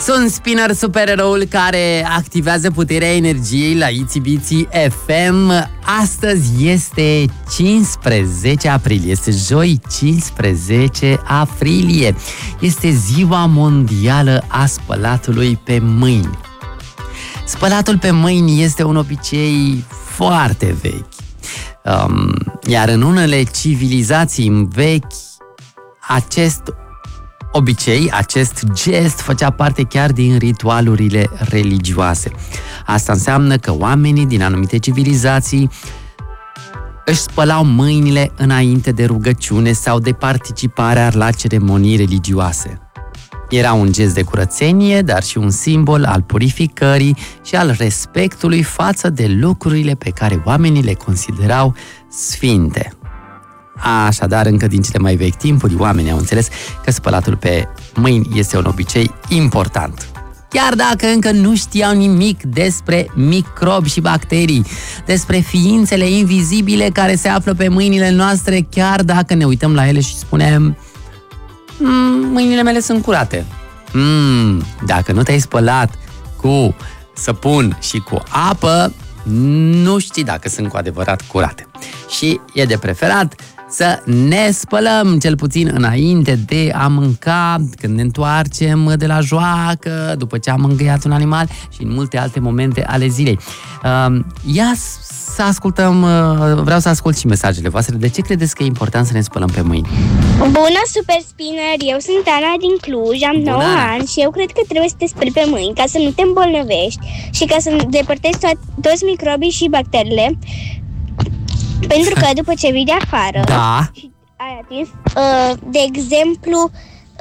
Sunt Spinner, supereroul care activează puterea energiei la Itsy Bitsy FM. Astăzi este 15 aprilie, este joi 15 aprilie. Este ziua mondială a spălatului pe mâini. Spălatul pe mâini este un obicei foarte vechi. Iar în unele civilizații vechi, acest obicei, acest gest făcea parte chiar din ritualurile religioase. Asta înseamnă că oamenii din anumite civilizații își spălau mâinile înainte de rugăciune sau de participarea la ceremonii religioase. Era un gest de curățenie, dar și un simbol al purificării și al respectului față de lucrurile pe care oamenii le considerau sfinte. Așadar, încă din cele mai vechi timpuri, oamenii au înțeles că spălatul pe mâini este un obicei important. Chiar dacă încă nu știau nimic despre microbi și bacterii, despre ființele invizibile care se află pe mâinile noastre, chiar dacă ne uităm la ele și spunem mâinile mele sunt curate. Dacă nu te-ai spălat cu săpun și cu apă, nu știi dacă sunt cu adevărat curate. Și e de preferat să ne spălăm cel puțin înainte de a mânca, când ne întoarcem de la joacă, după ce am îngăiat un animal și în multe alte momente ale zilei. Ia să ascultăm, vreau să ascult și mesajele voastre. De ce credeți că e important să ne spălăm pe mâini? Bună, Super Spinner! Eu sunt Ana din Cluj, am 9 ani și eu cred că trebuie să te speli pe mâini ca să nu te îmbolnăvești și ca să depărtezi toți microbii și bacteriile. Pentru că după ce vii de afară și ai atins, de exemplu,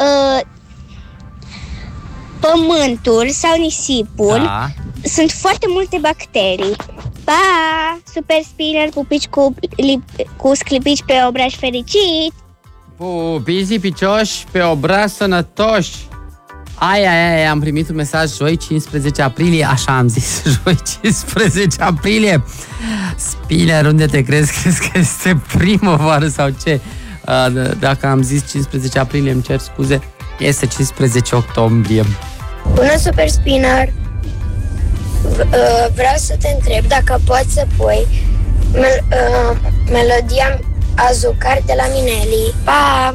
pământul sau nisipul, sunt foarte multe bacterii. Pa! Super Spinner, pupici cu sclipici pe obraj fericit! Pupici picioși pe obraj sănătoși! Aia, am primit un mesaj joi 15 aprilie, așa am zis, joi 15 aprilie. Spinner, unde te crezi? Crezi că este primăvară sau ce? Dacă am zis 15 aprilie, îmi cer scuze, este 15 octombrie. Bună, Super Spinner! Vreau să te întreb dacă poți să pui melodia Azucar de la Mineli. Pa!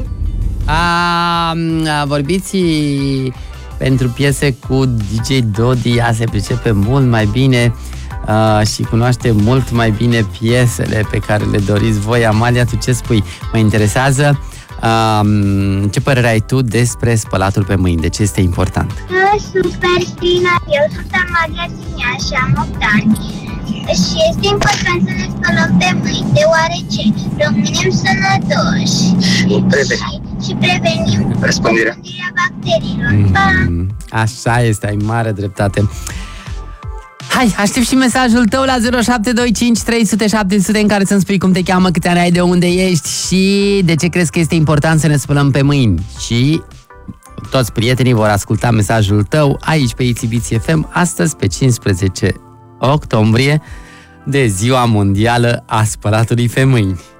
Vorbiți pentru piese cu DJ Dodi, ea se pricepe mult mai bine și cunoaște mult mai bine piesele pe care le doriți voi. Amalia, tu ce spui? Mă interesează ce părere ai tu despre spălatul pe mâini? De ce este important? Super Spinner, eu sunt Amalia din Iași și am 8 ani. Și este important să ne spălăm pe mâini, deoarece rămânem sănătoși și prevenim răspândirea bacteriilor. Așa este, ai mare dreptate. Hai, aștept și mesajul tău la 0725 300 700 în care să-mi spui cum te cheamă, câte ani ai, de unde ești și de ce crezi că este important să ne spălăm pe mâini. Și toți prietenii vor asculta mesajul tău aici pe Itsy Bitsy FM, astăzi pe 15 octombrie, de ziua mondială a spălatului pe mâini.